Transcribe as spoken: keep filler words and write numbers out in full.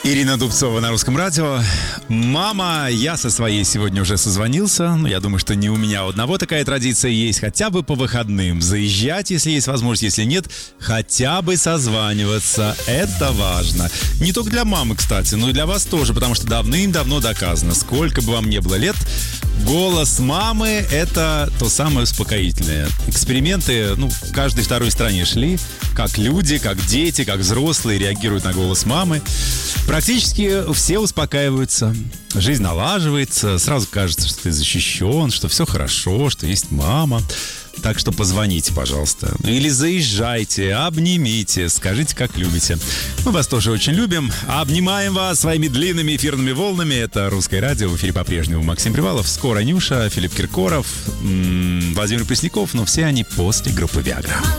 Ирина Дубцова на Русском радио. Мама, я со своей сегодня уже созвонился. Но я думаю, что не у меня одного такая традиция есть. Хотя бы по выходным заезжать, если есть возможность. Если нет, хотя бы созваниваться. Это важно. Не только для мамы, кстати, но и для вас тоже. Потому что давным-давно доказано, сколько бы вам ни было лет, голос мамы — это то самое успокоительное. Эксперименты, ну, в каждой второй стране шли. Как люди, как дети, как взрослые реагируют на голос мамы. Практически все успокаиваются. Жизнь налаживается. Сразу кажется, что ты защищен, что все хорошо, что есть мама. Так что позвоните, пожалуйста. Или заезжайте, обнимите, скажите, как любите. Мы вас тоже очень любим. Обнимаем вас своими длинными эфирными волнами. Это Русское радио. В эфире по-прежнему Максим Привалов, скоро Нюша, Филипп Киркоров, м-м, Владимир Пресняков. Но все они после группы Виагра.